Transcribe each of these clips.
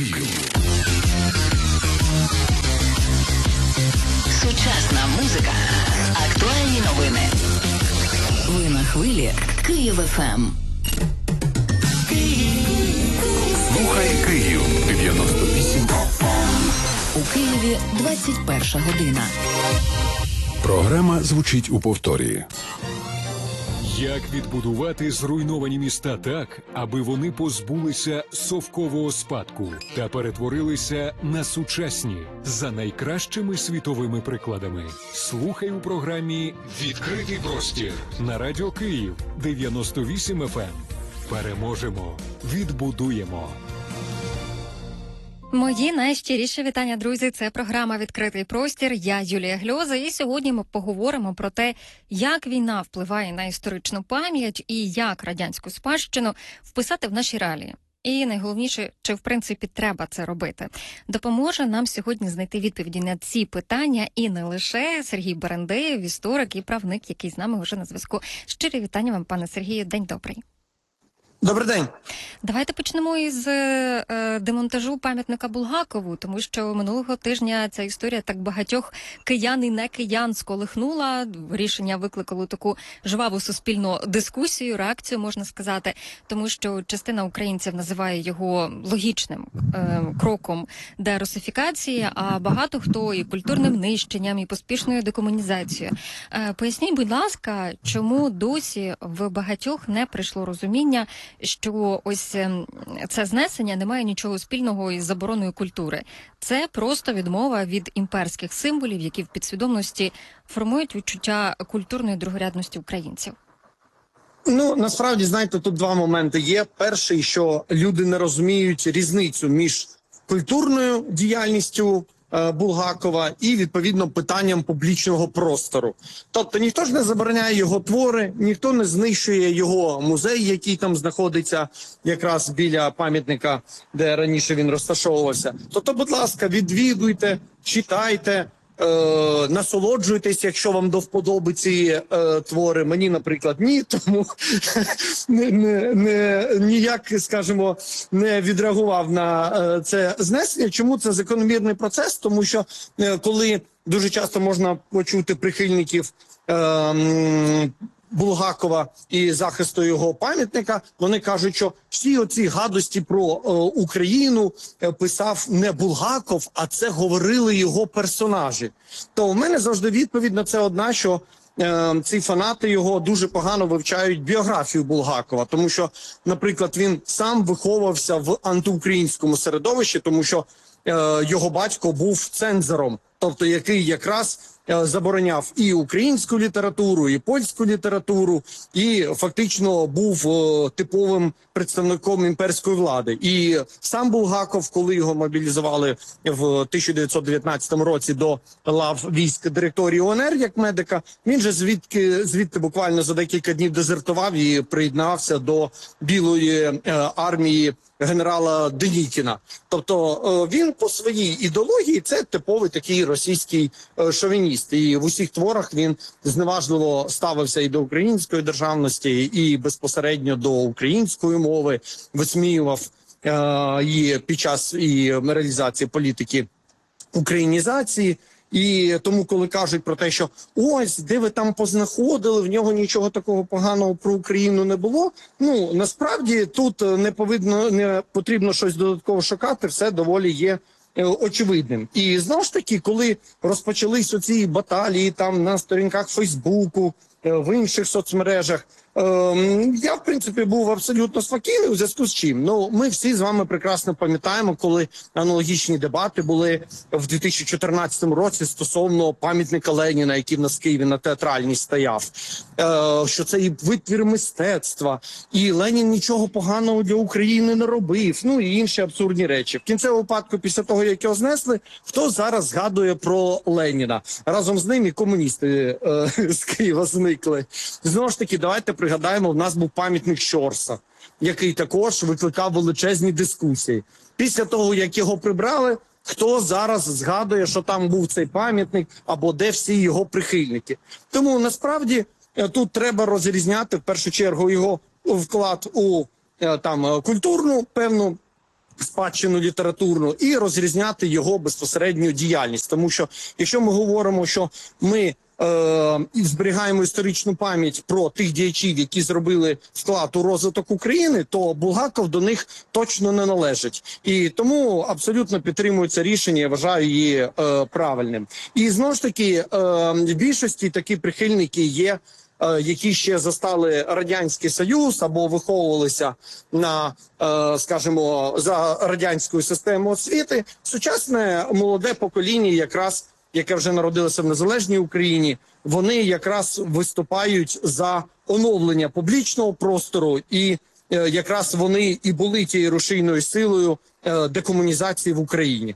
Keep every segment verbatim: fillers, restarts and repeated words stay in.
Київ. Сучасна музика, актуальні новини. Ви на хвилі Київ еф ем. Слухай Київ дев'яносто вісім. У Києві двадцять перша година. Програма звучить у повторі. Як відбудувати зруйновані міста так, аби вони позбулися совкового спадку та перетворилися на сучасні за найкращими світовими прикладами? Слухай у програмі «Відкритий простір» на Радіо Київ дев'яносто вісім еф ем. Переможемо, відбудуємо. Мої найщиріші вітання, друзі. Це програма «Відкритий простір». Я Юлія Гльоза. І сьогодні ми поговоримо про те, як війна впливає на історичну пам'ять і як радянську спадщину вписати в наші реалії. І найголовніше, чи в принципі треба це робити. Допоможе нам сьогодні знайти відповіді на ці питання і не лише Сергій Берендеєв, історик і правник, який з нами вже на зв'язку. Щирі вітання вам, пане Сергію. День добрий. Добрий день. Давайте почнемо із е, демонтажу пам'ятника Булгакову, тому що минулого тижня ця історія так багатьох киян і не киян сколихнула. Рішення викликало таку жваву суспільну дискусію, реакцію, можна сказати, тому що частина українців називає його логічним е, кроком дерусифікації, а багато хто і культурним нищенням, і поспішною декомунізацією. Е, поясніть, будь ласка, чому досі в багатьох не прийшло розуміння, що ось це знесення не має нічого спільного із забороною культури. Це просто відмова від імперських символів, які в підсвідомості формують відчуття культурної другорядності українців. Ну, насправді, знаєте, тут два моменти є. Перший, що люди не розуміють різницю між культурною діяльністю Булгакова і, відповідно, питанням публічного простору. Тобто ніхто ж не забороняє його твори, ніхто не знищує його музей, який там знаходиться якраз біля пам'ятника, де раніше він розташовувався. Тобто, будь ласка, відвідуйте, читайте, е, насолоджуйтесь, якщо вам до вподоби ці е, твори. Мені, наприклад, ні, тому не, не, не, ніяк, скажімо, не відреагував на е, це знесення. Чому це закономірний процес? Тому що е, коли дуже часто можна почути прихильників е, Булгакова і захисту його пам'ятника, вони кажуть, що всі оці гадості про е, Україну е, писав не Булгаков, а це говорили його персонажі. То в мене завжди відповідь на це одна, що е, ці фанати його дуже погано вивчають біографію Булгакова, тому що, наприклад, він сам виховувався в антиукраїнському середовищі, тому що е, його батько був цензором, тобто який якраз забороняв і українську літературу, і польську літературу, і фактично був о, типовим представником імперської влади. І сам Булгаков, коли його мобілізували в тисяча дев'ятсот дев'ятнадцятому році до лав військ директорії УНР як медика, він же звідки, звідти буквально за декілька днів дезертував і приєднався до Білої е, армії генерала Денікіна. Тобто він по своїй ідеології це типовий такий російський шовініст. І в усіх творах він зневажливо ставився і до української державності, і безпосередньо до української мови, висміював е, її під час і реалізації політики українізації. І тому, коли кажуть про те, що ось, де ви там познаходили, в нього нічого такого поганого про Україну не було, ну, насправді тут не повинно, не потрібно щось додатково шукати, все доволі є е, очевидним. І знову ж таки, коли розпочались оці баталії там на сторінках Фейсбуку, е, в інших соцмережах, Ем, я, в принципі, був абсолютно спокійний, у зв'язку з чим. Ну, ми всі з вами прекрасно пам'ятаємо, коли аналогічні дебати були в дві тисячі чотирнадцятому році стосовно пам'ятника Леніна, який в нас в Києві на Театральній стояв, е, що це і витвір мистецтва, і Ленін нічого поганого для України не робив, ну і інші абсурдні речі. В кінцевому випадку, після того, як його знесли, хто зараз згадує про Леніна? Разом з ним і комуністи е, з Києва зникли. Знову ж таки, давайте пригадаємо, в нас був пам'ятник Щорса, який також викликав величезні дискусії. Після того, як його прибрали, хто зараз згадує, що там був цей пам'ятник, або де всі його прихильники. Тому, насправді, тут треба розрізняти, в першу чергу, його вклад у там культурну, певну спадщину літературну і розрізняти його безпосередню діяльність. Тому що якщо ми говоримо, що ми е, зберігаємо історичну пам'ять про тих діячів, які зробили вклад у розвиток України, то Булгаков до них точно не належить. І тому абсолютно підтримую це рішення, я вважаю її е, правильним. І знову ж таки, е, в більшості такі прихильники є, які ще застали Радянський Союз або виховувалися на, скажімо, за радянською системою освіти. Сучасне молоде покоління, якраз, яке вже народилося в незалежній Україні, вони якраз виступають за оновлення публічного простору, і якраз вони і були тією рушійною силою декомунізації в Україні.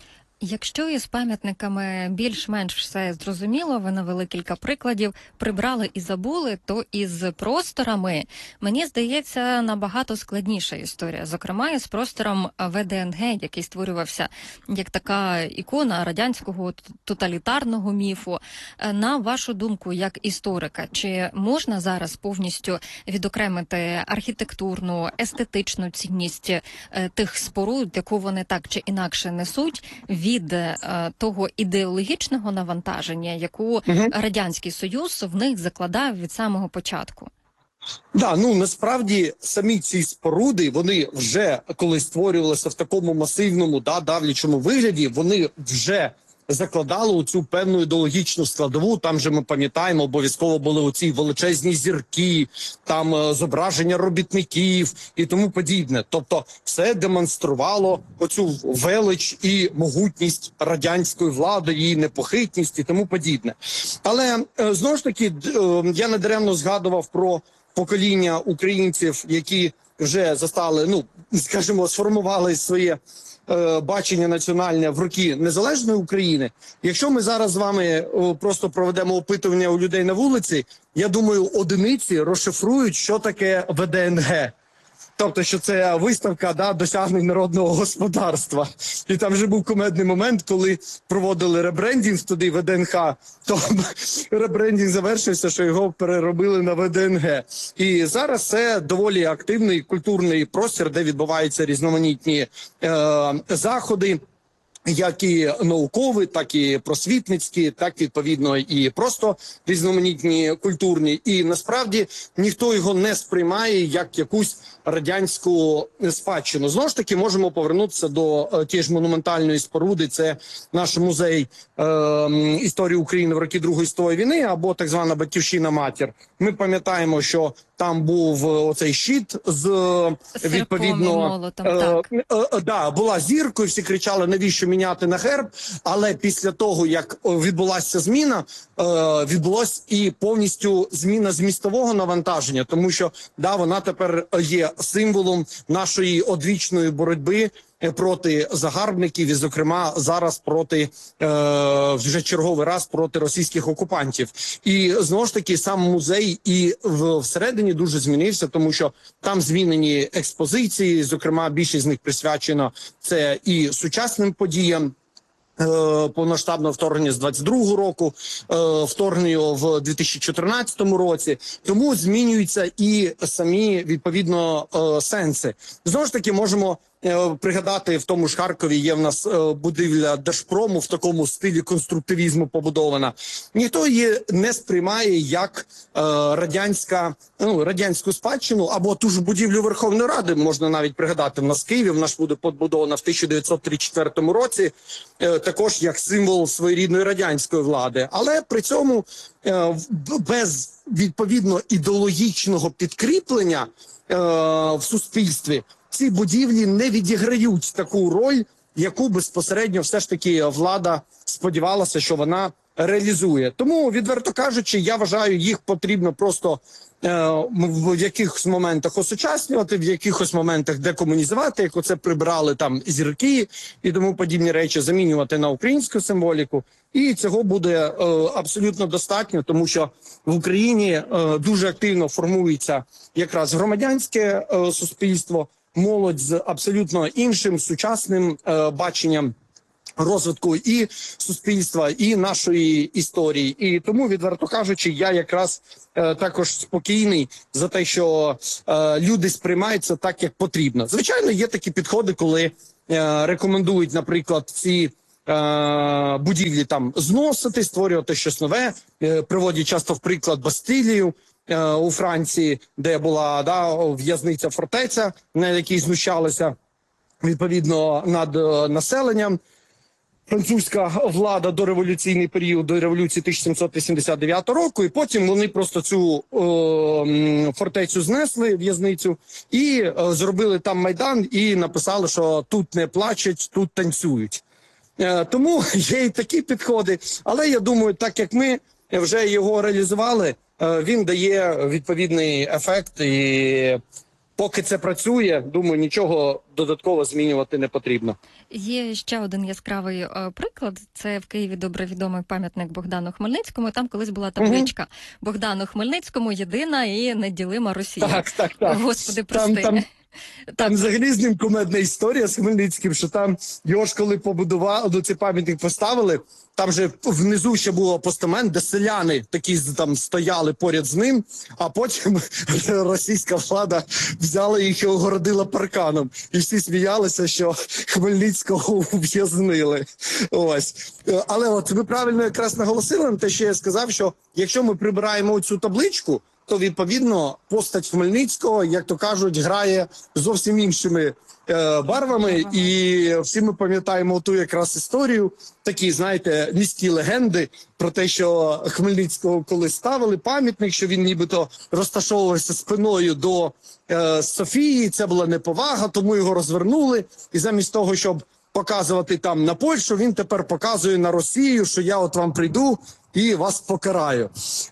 Якщо із пам'ятниками більш-менш все зрозуміло, ви навели кілька прикладів, прибрали і забули, то із просторами, мені здається, набагато складніша історія. Зокрема, із простором Ве Де Ен Ге, який створювався як така ікона радянського тоталітарного міфу. На вашу думку, як історика, чи можна зараз повністю відокремити архітектурну, естетичну цінність тих споруд, яку вони так чи інакше несуть, від е, того ідеологічного навантаження, яку угу. Радянський Союз в них закладав від самого початку? Да, ну насправді самі ці споруди, вони вже коли створювалися в такому масивному, да, давлячому вигляді, вони вже закладали у цю певну ідеологічну складову. Там же ми пам'ятаємо, обов'язково були оці величезні зірки, там е, зображення робітників і тому подібне. Тобто все демонструвало оцю велич і могутність радянської влади, її непохитність і тому подібне. Але е, знову ж таки, е, я недаремно згадував про покоління українців, які вже застали, ну, скажімо, сформували своє е, бачення національне в роки незалежної України. Якщо ми зараз з вами о, просто проведемо опитування у людей на вулиці, я думаю, одиниці розшифрують, що таке Ве Де Ен Ге. Тобто, що це виставка, да, досягнень народного господарства. І там вже був кумедний момент, коли проводили ребрендінг туди Ве Де Ен Ха, то ребрендінг завершився, що його переробили на Ве Де Ен Ге. І зараз це доволі активний культурний простір, де відбуваються різноманітні е, заходи, як і наукові, так і просвітницькі, так відповідно і просто різноманітні культурні. І насправді ніхто його не сприймає як якусь радянську спадщину. Знову ж таки, можемо повернутися до е, тієї ж монументальної споруди. Це наш музей е, історії України в роки Другої світової війни, або так звана Батьківщина-матір. Ми пам'ятаємо, що там був оцей щит з, відповідно, молотом, так. Е, е, да, була зіркою, всі кричали, навіщо міняти на герб, але після того, як відбулася зміна, е, відбулась і повністю зміна змістового навантаження, тому що, да, вона тепер є символом нашої одвічної боротьби проти загарбників і, зокрема, зараз проти, е, вже черговий раз, проти російських окупантів. І, знову ж таки, сам музей і в, всередині дуже змінився, тому що там змінені експозиції, зокрема, більшість з них присвячено це і сучасним подіям, повноштабного вторгнення з двадцять другого року, вторгнення в дві тисячі чотирнадцятому році. Тому змінюються і самі, відповідно, сенси. Знову ж таки, можемо пригадати, в тому ж Харкові є в нас будівля Держпрому в такому стилі конструктивізму побудована. Ніхто її не сприймає як радянська, ну, радянську спадщину, або ту ж будівлю Верховної Ради, можна навіть пригадати, в нас в Києві, вона ж буде побудована в тисяча дев'ятсот тридцять четвертому році, також як символ своєрідної радянської влади. Але при цьому без, відповідно, ідеологічного підкріплення в суспільстві ці будівлі не відіграють таку роль, яку безпосередньо все ж таки влада сподівалася, що вона реалізує. Тому, відверто кажучи, я вважаю, їх потрібно просто е, в якихось моментах осучаснювати, в якихось моментах декомунізувати, як оце прибрали там зірки і тому подібні речі, замінювати на українську символіку. І цього буде е, абсолютно достатньо, тому що в Україні е, дуже активно формується якраз громадянське е, суспільство, молодь з абсолютно іншим сучасним е, баченням розвитку і суспільства, і нашої історії. І тому, відверто кажучи, я якраз е, також спокійний за те, що е, люди сприймаються так, як потрібно. Звичайно, є такі підходи, коли е, рекомендують, наприклад, ці е, будівлі там зносити, створювати щось нове. Е, приводять часто в приклад Бастилію е, у Франції, де була да, в'язниця фортеця, на якій знущалися відповідно над е, населенням. Французька влада до революційний період, до революції тисяча сімсот вісімдесят дев'ятого року, і потім вони просто цю е, фортецю знесли, в'язницю, і е, зробили там майдан, і написали, що тут не плачуть, тут танцюють. Е, тому є і такі підходи, але я думаю, так як ми вже його реалізували, е, він дає відповідний ефект, і поки це працює, думаю, нічого додатково змінювати не потрібно. Є ще один яскравий е, приклад. Це в Києві добре відомий пам'ятник Богдану Хмельницькому. Там колись була табличка угу. «Богдану Хмельницькому єдина і неділима Росія». Так, так, так. Господи, прости. Там, там... Там взагалі з ним кумедна історія з Хмельницьким, що там його ж коли побудували, ну, цей пам'ятник поставили, там же внизу ще було постамент, де селяни такі там стояли поряд з ним, а потім російська влада взяла їх і огородила парканом. І всі сміялися, що Хмельницького ув'язнили. Ось. Але от ви правильно якраз наголосили на те, що я сказав, що якщо ми прибираємо цю табличку, то, відповідно, постать Хмельницького, як то кажуть, грає зовсім іншими е, барвами. І всі ми пам'ятаємо ту якраз історію, такі, знаєте, міські легенди про те, що Хмельницького коли ставили пам'ятник, що він нібито розташовувався спиною до е, Софії, це була неповага, тому його розвернули. І замість того, щоб показувати там на Польщу, він тепер показує на Росію, що я от вам прийду і вас покараю.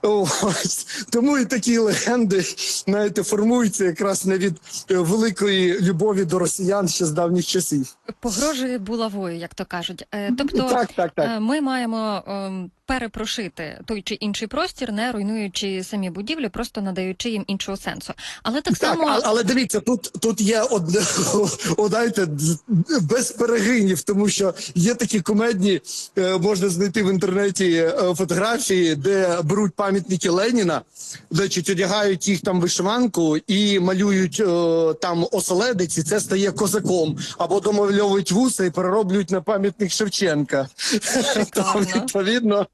Ось. Тому і такі легенди, знаєте, формуються якраз не від великої любові до росіян ще з давніх часів. Погрожує булавою, як то кажуть. Тобто так, так, так. ми маємо перепрошити той чи інший простір, не руйнуючи самі будівлі, просто надаючи їм іншого сенсу. Але так, так само... Але дивіться, тут, тут є одне, знаєте, без перегинів, тому що є такі кумедні, можна знайти в інтернеті фотографії, де беруть пам'ятники Леніна, значить, одягають їх там вишиванку і малюють о, там оселедець, і це стає козаком. Або домальовують вуса і перероблюють на пам'ятник Шевченка. Там, відповідно,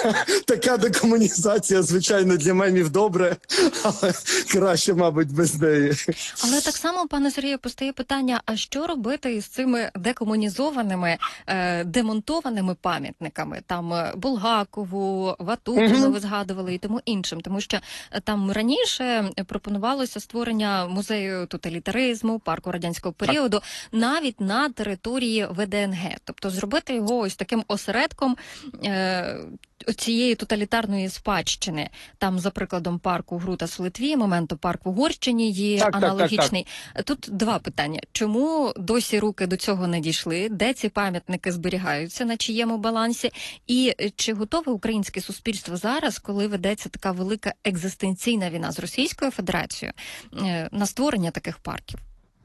така декомунізація, звичайно, для мемів добре, але краще, мабуть, без неї. Але так само, пане Сергію, постає питання, а що робити із цими декомунізованими, е, демонтованими пам'ятниками? Там Булгакову, Ватутіну угу. ви згадували і тому іншим. Тому що там раніше пропонувалося створення музею тоталітаризму, парку радянського періоду, так. навіть на території Ве Де Ен Ге. Тобто зробити його ось таким осередком е, цієї тоталітарної спадщини. Там, за прикладом парку Грутас в Литві, моменту парк в Угорщині є так, аналогічний. Так, так, так. Тут два питання. Чому досі руки до цього не дійшли? Де ці пам'ятники зберігаються, на чиєму балансі? І чи готове українське суспільство зараз, коли ведеться така велика екзистенційна війна з Російською Федерацією, на створення таких парків?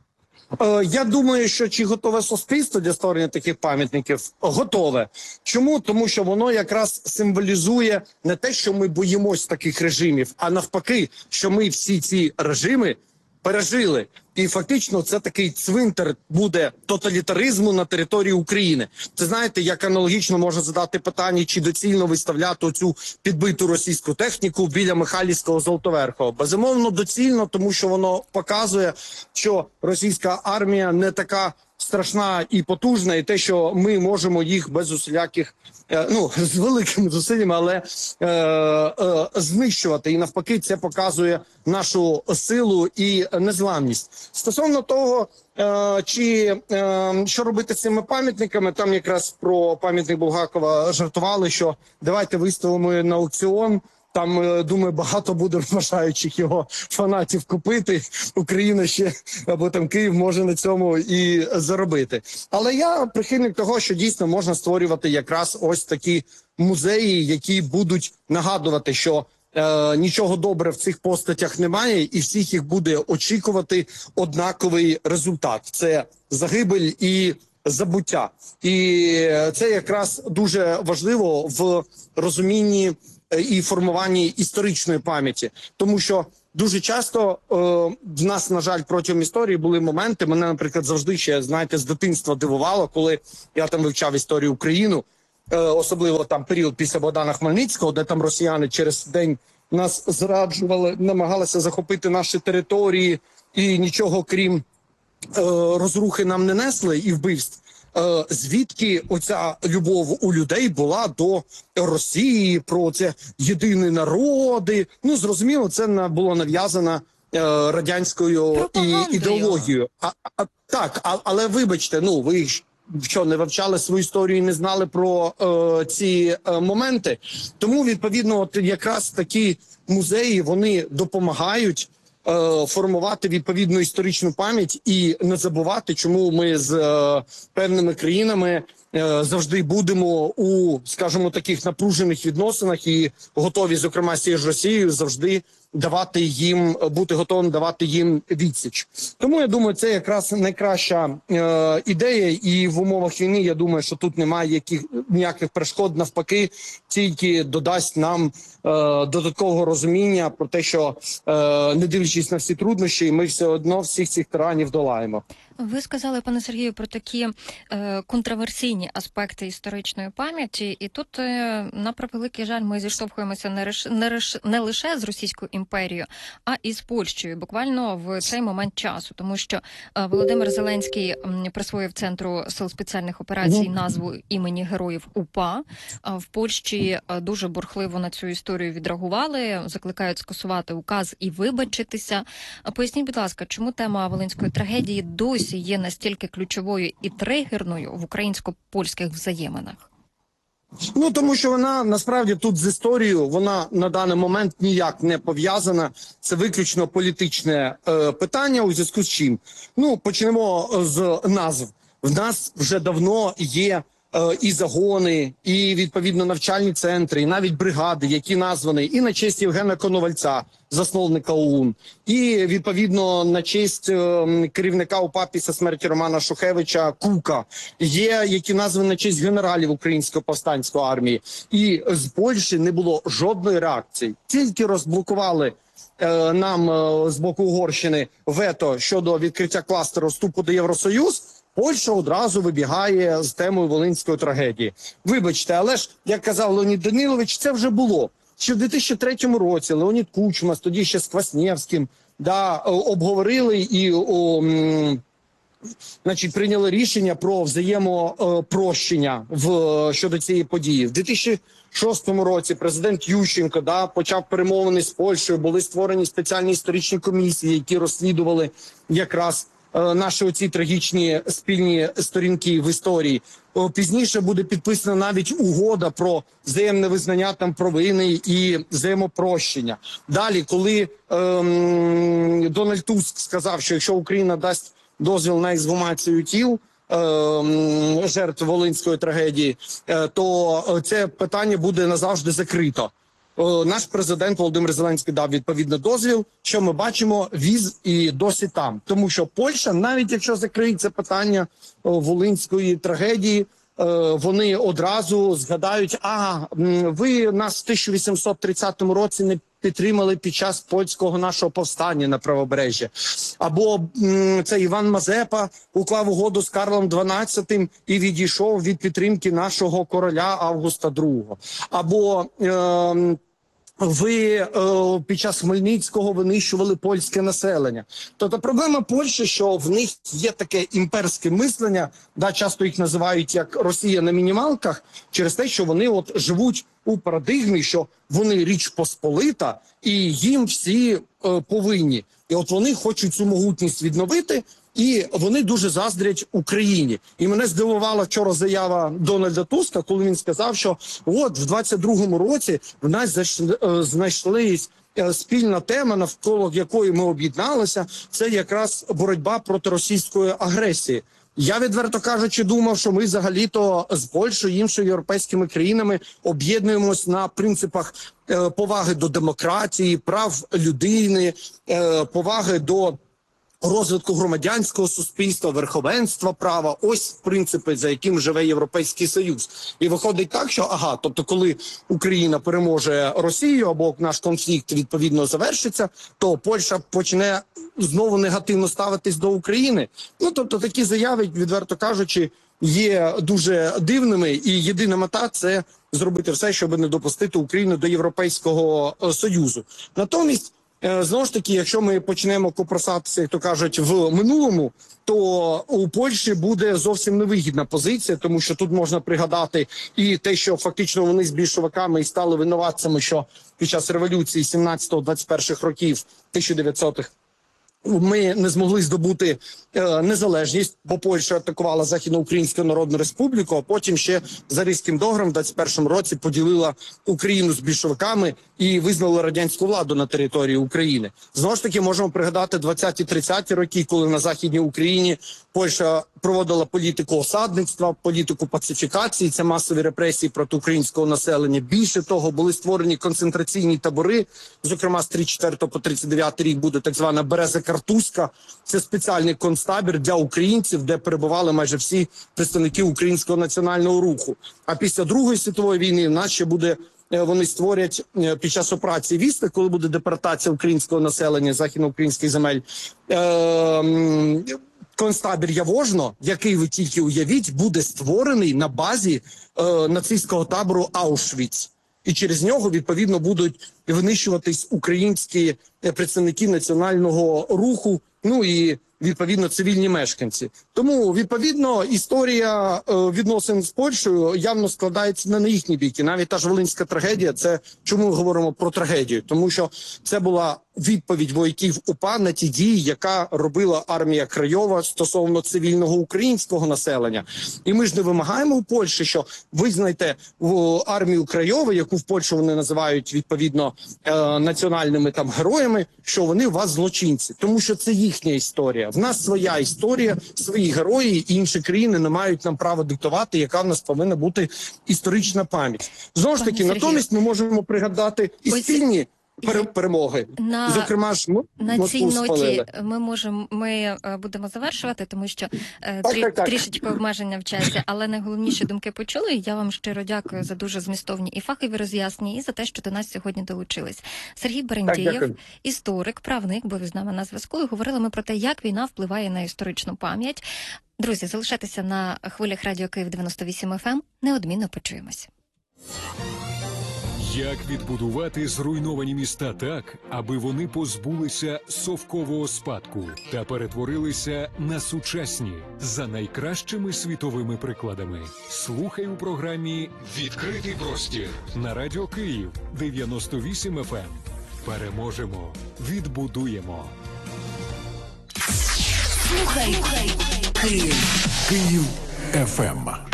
Я думаю, що чи готове суспільство для створення таких пам'ятників? Готове. Чому? Тому що воно якраз символізує не те, що ми боїмось таких режимів, а навпаки, що ми всі ці режими пережили. І фактично це такий цвинтар буде тоталітаризму на території України. Це, знаєте, як аналогічно можна задати питання, чи доцільно виставляти цю підбиту російську техніку біля Михайлівського Золотоверхового. Безумовно, доцільно, тому що воно показує, що російська армія не така страшна і потужна, і те, що ми можемо їх без усіляких, ну, з великими зусиллями, але е, е, знищувати. І навпаки, це показує нашу силу і незламність. Стосовно того, е, чи е, що робити з цими пам'ятниками, там якраз про пам'ятник Булгакова жартували, що давайте виставимо на аукціон. Там, думаю, багато буде бажаючих його фанатів купити. Україна ще, або там Київ може на цьому і заробити. Але я прихильник того, що дійсно можна створювати якраз ось такі музеї, які будуть нагадувати, що е, нічого добре в цих постатях немає, і всіх їх буде очікувати однаковий результат. Це загибель і забуття. І це якраз дуже важливо в розумінні і формуванні історичної пам'яті, тому що дуже часто е, в нас, на жаль, протягом історії були моменти, мене, наприклад, завжди ще, знаєте, з дитинства дивувало, коли я там вивчав історію України, е, особливо там період після Богдана Хмельницького, де там росіяни через день нас зраджували, намагалися захопити наші території і нічого крім е, розрухи нам не несли і вбивств. Е, звідки оця любов у людей була до Росії, про це єдині народи? Ну, зрозуміло, це було нав'язано е, радянською і, ідеологією. А, а, так, а, але вибачте, ну, ви що, не вивчали свою історію і не знали про е, ці е, моменти? Тому, відповідно, от якраз такі музеї, вони допомагають формувати відповідну історичну пам'ять і не забувати, чому ми з е, певними країнами е, завжди будемо у, скажімо, таких напружених відносинах і готові, зокрема, з цією ж Росією, завжди давати їм, бути готовим давати їм відсіч. Тому, я думаю, це якраз найкраща е, ідея, і в умовах війни, я думаю, що тут немає яких, ніяких перешкод, навпаки, тільки додасть нам е, додаткового розуміння про те, що е, не дивлячись на всі труднощі, ми все одно всіх цих тиранів долаємо. Ви сказали, пане Сергію, про такі е, контроверсійні аспекти історичної пам'яті, і тут, е, на превеликий жаль, ми зіштовхуємося не, реш, не, реш, не лише з Російською імперією, а і з Польщею, буквально в цей момент часу, тому що е, Володимир Зеленський м, присвоїв Центру сил спеціальних операцій назву імені героїв УПА. А в Польщі е, дуже бурхливо на цю історію відреагували, закликають скасувати указ і вибачитися. А поясніть, будь ласка, чому тема Волинської трагедії досі є настільки ключовою і тригерною в українсько-польських взаєминах? Ну, тому що вона, насправді, тут з історією, вона на даний момент ніяк не пов'язана. Це виключно політичне е, питання, у зв'язку з чим. Ну, почнемо з назв. В нас вже давно є е, і загони, і, відповідно, навчальні центри, і навіть бригади, які названі і на честь Євгена Коновальця, засновника ОУН, і, відповідно, на честь е, керівника УПА після смерті Романа Шухевича Кука. Є, які названі на честь генералів Української повстанської армії. І з Польщі не було жодної реакції. Тільки розблокували е, нам е, з боку Угорщини вето щодо відкриття кластеру вступу до Євросоюз, Польща одразу вибігає з темою Волинської трагедії. Вибачте, але ж, як казав Леонід Данилович, це вже було. Ще в дві тисячі третьому році Леонід Кучма, тоді ще з Квасневським, да, обговорили і о, м, значить, прийняли рішення про взаємопрощення в, щодо цієї події. В дві тисячі шостому році президент Ющенко да, почав перемовини з Польщею, були створені спеціальні історичні комісії, які розслідували якраз наші оці трагічні спільні сторінки в історії. Пізніше буде підписана навіть угода про взаємне визнання там провини і взаємопрощення. Далі, коли ем, Дональд Туск сказав, що якщо Україна дасть дозвіл на ексгумацію тіл ем, жертв Волинської трагедії, е, то це питання буде назавжди закрито. Наш президент Володимир Зеленський дав відповідний дозвіл, що ми бачимо, віз і досі там. Тому що Польща, навіть якщо закриється питання Волинської трагедії, вони одразу згадають, а ви нас в тисяча вісімсот тридцятому році не підтримали під час польського нашого повстання на правобережжі. Або це Іван Мазепа уклав угоду з Карлом дванадцятим і відійшов від підтримки нашого короля Августа другого. Або е ви е, під час Хмельницького винищували польське населення. Тобто проблема Польщі, що в них є таке імперське мислення, да, часто їх називають як Росія на мінімалках, через те, що вони от живуть у парадигмі, що вони Річ Посполита і їм всі е, повинні. І от вони хочуть цю могутність відновити, і вони дуже заздрять Україні. І мене здивувала вчора заява Дональда Туска, коли він сказав, що от в двадцять другому році в нас знайшлись спільна тема, навколо якої ми об'єдналися, це якраз боротьба проти російської агресії. Я, відверто кажучи, думав, що ми взагалі-то з Польщею і іншими європейськими країнами об'єднуємось на принципах поваги до демократії, прав людини, поваги до розвитку громадянського суспільства, верховенства права. Ось принципи, за яким живе Європейський Союз. І виходить так, що ага, тобто коли Україна переможе Росію або наш конфлікт відповідно завершиться, то Польща почне знову негативно ставитись до України. Ну, тобто такі заяви, відверто кажучи, є дуже дивними, і єдина мета – це зробити все, щоб не допустити Україну до Європейського Союзу. Натомість, знову ж таки, якщо ми почнемо копросатися, як то кажуть, в минулому, то у Польщі буде зовсім невигідна позиція, тому що тут можна пригадати і те, що фактично вони з більшовиками і стали винуватцями, що під час революції сімнадцятого-двадцять перших років тисяча дев'ятсотих ми не змогли здобути е, незалежність, бо Польща атакувала Західноукраїнську Народну Республіку, а потім ще за Ризьким договором в двадцять першому році поділила Україну з більшовиками і визнала радянську владу на території України. Знову ж таки, можемо пригадати двадцяті-тридцяті роки, коли на Західній Україні Польща проводила політику осадництва, політику пацифікації, це масові репресії проти українського населення. Більше того, були створені концентраційні табори, зокрема з тридцять четвертого по тридцять дев'ятий рік буде так звана Береза-Картузька. Це спеціальний концтабір для українців, де перебували майже всі представники українського національного руху. А після Другої світової війни в нас ще буде, вони створять під час операції «Вісла», коли буде депортація українського населення західноукраїнських земель, е концтабір Яворно, який, ви тільки уявіть, буде створений на базі е, нацистського табору Аушвіц. І через нього, відповідно, будуть винищуватись українські представники національного руху, ну і, відповідно, цивільні мешканці. Тому, відповідно, історія е, відносин з Польщею явно складається не на їхній бік. І навіть та ж Волинська трагедія, це чому ми говоримо про трагедію? Тому що це була відповідь вояків УПА на ті дії, яка робила армія Крайова стосовно цивільного українського населення. І ми ж не вимагаємо у Польщі, що визнайте армію Крайова, яку в Польщі вони називають, відповідно, е, національними там героями, що вони у вас злочинці. Тому що це їхня історія. В нас своя історія, свої герої, і інші країни не мають нам права диктувати, яка в нас повинна бути історична пам'ять. Знову ж таки, натомість ми можемо пригадати і спільні перемоги. На, Зокрема ж, ми на цій ноті спалили. ми можемо ми будемо завершувати, тому що е, так, трі, так, так. трішечки обмеження в часі, але найголовніші думки почули. Я вам щиро дякую за дуже змістовні і фахові роз'яснення, і за те, що до нас сьогодні долучились. Сергій Берендієв, історик, правник, був з нами на зв'язку, і говорили ми про те, як війна впливає на історичну пам'ять. Друзі, залишайтеся на хвилях Радіо Київ дев'яносто вісім еф ем. Неодмінно почуємось. Як відбудувати зруйновані міста так, аби вони позбулися совкового спадку та перетворилися на сучасні за найкращими світовими прикладами? Слухай у програмі «Відкритий простір» на Радіо Київ дев'яносто вісім еф ем. Переможемо, відбудуємо. Слухай Київ. Київ еф ем.